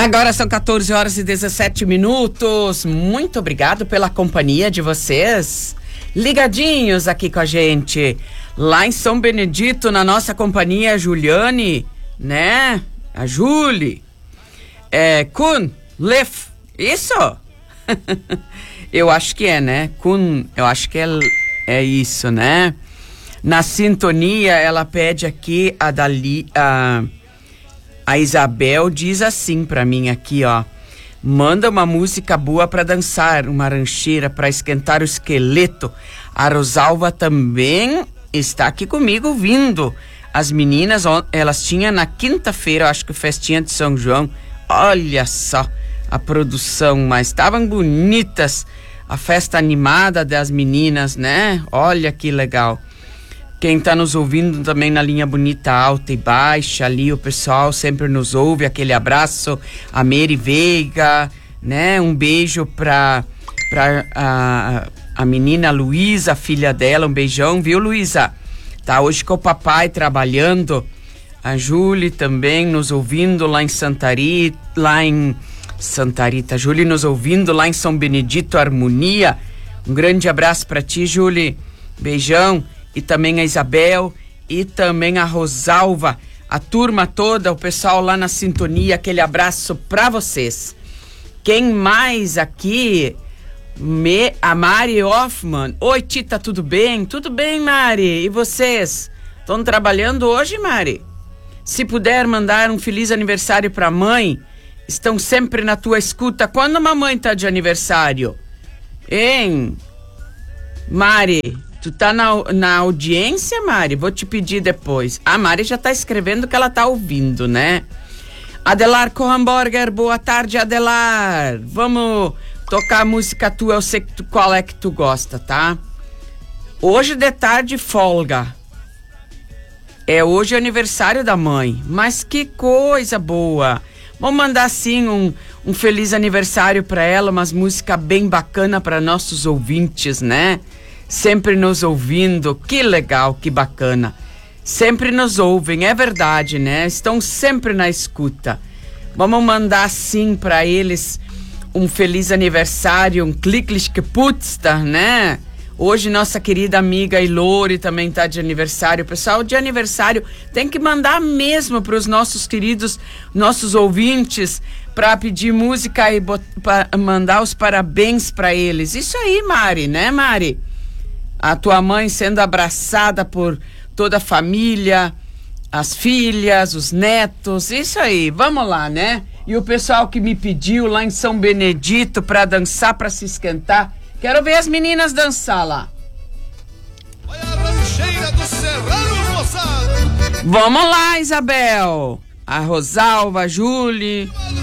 Agora são 14 horas e 17 minutos. Muito obrigado pela companhia de vocês, ligadinhos aqui com a gente. Lá em São Benedito, na nossa companhia, a Juliane, né? A Julie. Kun, Lef, isso? Eu acho que é, né? Kun, eu acho que é isso, né? Na sintonia, ela pede aqui a Isabel diz assim pra mim aqui, ó. Manda uma música boa pra dançar, uma rancheira pra esquentar o esqueleto. A Rosalva também está aqui comigo ouvindo. As meninas, elas tinham na quinta-feira, acho que festinha de São João. Olha só a produção, mas estavam bonitas. A festa animada das meninas, né? Olha que legal. Quem tá nos ouvindo também na linha bonita, alta e baixa ali, o pessoal sempre nos ouve, aquele abraço, a Mary Veiga, né? Um beijo pra a menina Luísa, a filha dela, um beijão, viu, Luísa? Tá hoje com o papai trabalhando, a Júlia também nos ouvindo lá em Santa Rita, a Júlia nos ouvindo lá em São Benedito, Harmonia, um grande abraço pra ti, Júlia, beijão. E também a Isabel, e também a Rosalva, a turma toda, o pessoal lá na sintonia, aquele abraço pra vocês. Quem mais aqui? A Mari Hoffman. Oi, Tita, tudo bem? Tudo bem, Mari. E vocês? Estão trabalhando hoje, Mari? Se puder mandar um feliz aniversário pra mãe, estão sempre na tua escuta. Quando a mamãe tá de aniversário? Hein? Mari... Tu tá na audiência, Mari? Vou te pedir depois. A Mari já tá escrevendo que ela tá ouvindo, né? Adelar Cohamburger, boa tarde, Adelar. Vamos tocar a música tua, eu sei qual é que tu gosta, tá? Hoje de tarde, folga. Hoje é aniversário da mãe. Mas que coisa boa. Vamos mandar, sim, um feliz aniversário pra ela, umas músicas bem bacana para nossos ouvintes, né? Sempre nos ouvindo, que legal, que bacana. Sempre nos ouvem, é verdade, né? Estão sempre na escuta. Vamos mandar sim para eles um feliz aniversário, um Klicklich Geburtstag, né? Hoje nossa querida amiga Ilori também tá de aniversário. Pessoal, de aniversário tem que mandar mesmo para os nossos queridos, nossos ouvintes, para pedir música e mandar os parabéns para eles. Isso aí, Mari, né, Mari? A tua mãe sendo abraçada por toda a família, as filhas, os netos, isso aí, vamos lá, né? E o pessoal que me pediu lá em São Benedito pra dançar, pra se esquentar, quero ver as meninas dançar lá. Olha a rancheira do Serrano, moçada! Vamos lá, Isabel! A Rosalva, a Júlia...